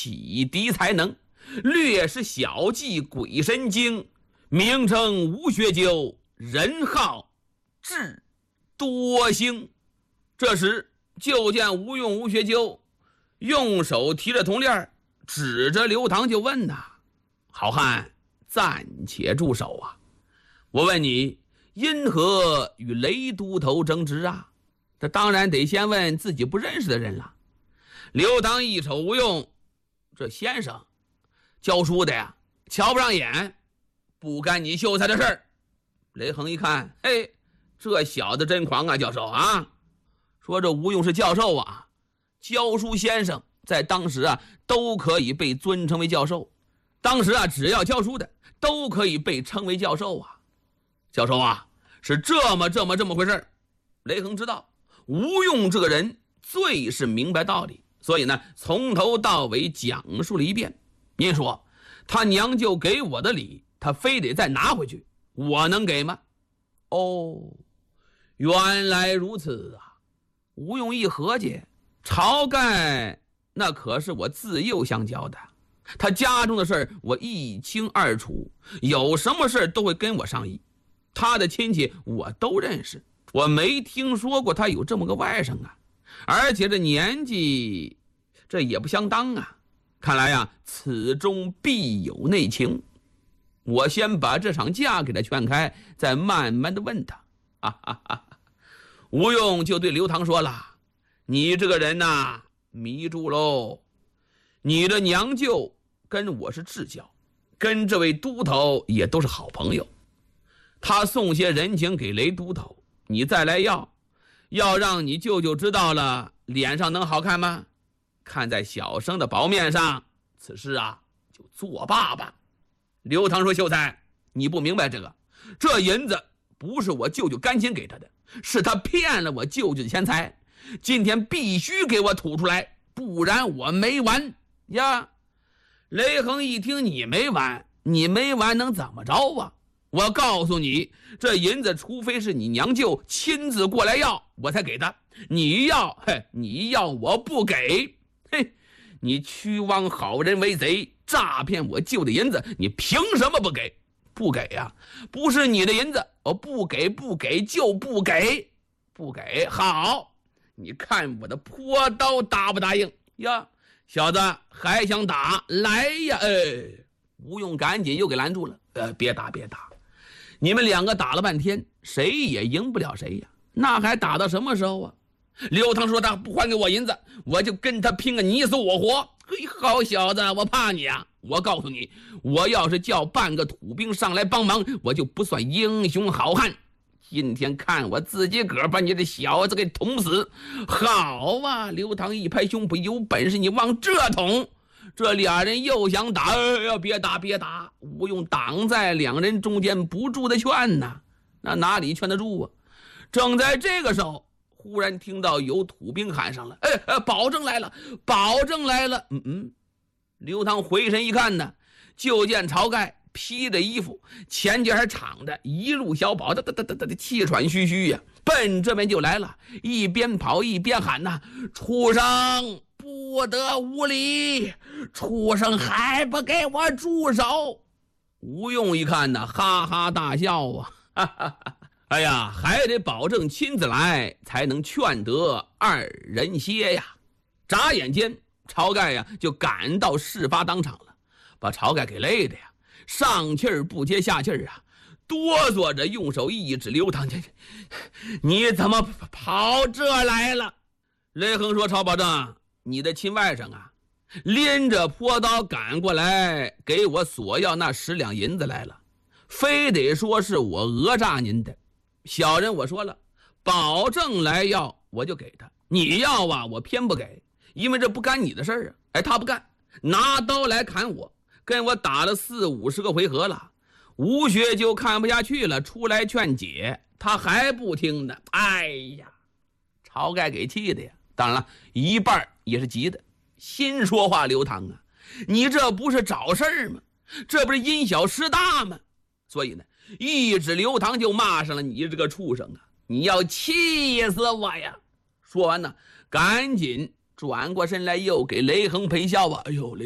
启迪才能，略施小计鬼神经，名称吴学究，人号智多星。这时就见吴用、吴学究用手提着铜链，指着刘唐就问呐：好汉，暂且住手啊！我问你，因何与雷都头争执啊？这当然得先问自己不认识的人了。刘唐一瞅吴用，这先生教书的呀，瞧不上眼，不干你秀才的事儿。雷横一看，嘿，这小子真狂啊，教授啊！说这吴用是教授啊，教书先生在当时啊都可以被尊称为教授，当时啊只要教书的都可以被称为教授啊。教授啊，是这么回事。雷横知道吴用这个人最是明白道理，所以呢从头到尾讲述了一遍。您说他娘舅给我的礼，他非得再拿回去，我能给吗？哦，原来如此啊！吴用一合计，晁盖那可是我自幼相交的，他家中的事儿我一清二楚，有什么事儿都会跟我商议，他的亲戚我都认识，我没听说过他有这么个外甥啊，而且这年纪这也不相当啊，看来呀此中必有内情。我先把这场架给他劝开，再慢慢的问他。吴用就对刘唐说了：你这个人呐，迷住喽！你的娘舅跟我是至交，跟这位都头也都是好朋友，他送些人情给雷都头，你再来要让你舅舅知道了，脸上能好看吗？看在小生的薄面上，此事啊就作罢吧。刘唐说：秀才，你不明白这银子不是我舅舅甘心给他的，是他骗了我舅舅的钱财，今天必须给我吐出来，不然我没完呀！雷横一听，你没完能怎么着啊？我告诉你，这银子除非是你娘舅亲自过来要，我才给他。你要我不给，嘿，你屈枉好人为贼，诈骗我舅的银子，你凭什么不给？不给呀，不是你的银子，我不给就不给，不给。好，你看我的泼刀答不答应呀？小子还想打，来呀！吴用赶紧又给拦住了。别打，你们两个打了半天，谁也赢不了谁呀，那还打到什么时候啊？刘唐说他不还给我银子，我就跟他拼个你死我活。嘿，好小子，我怕你啊！我告诉你，我要是叫半个土兵上来帮忙，我就不算英雄好汉。今天看我自己个儿把你这小子给捅死！好啊！刘唐一拍胸脯，有本事你往这捅！这俩人又想打，别打！吴用挡在两人中间，不住的劝呐，那哪里劝得住啊？正在这个时候，忽然听到有土兵喊上了：保证来了！刘唐回身一看呢，就见晁盖披着衣服，前脚还敞着，一路小跑，气喘吁吁呀，奔这边就来了，一边跑一边喊呐：畜生不得无礼，畜生还不给我住手！吴用一看呢，哈哈大笑啊，哎呀，还得保证亲自来，才能劝得二人歇呀。眨眼间，晁盖呀就赶到事发当场了，把晁盖给累的呀，上气儿不接下气儿啊，哆嗦着用手一指刘唐：你怎么跑这来了？雷横说：晁保正，你的亲外甥啊，拎着坡刀赶过来，给我索要那10两银子来了，非得说是我讹诈您的。小人我说了，保证来要我就给他，你要啊我偏不给，因为这不干你的事儿啊。他不干，拿刀来砍我，跟我打了40-50个回合了。吴学究看不下去了，出来劝解，他还不听呢。哎呀，晁盖给气的呀，当然了，一半也是急的，心说话：刘唐啊，你这不是找事儿吗？这不是因小失大吗？所以呢，一指刘唐就骂上了：你这个畜生啊，你要气死我呀！说完呢，赶紧转过身来又给雷横赔笑啊。哎呦，雷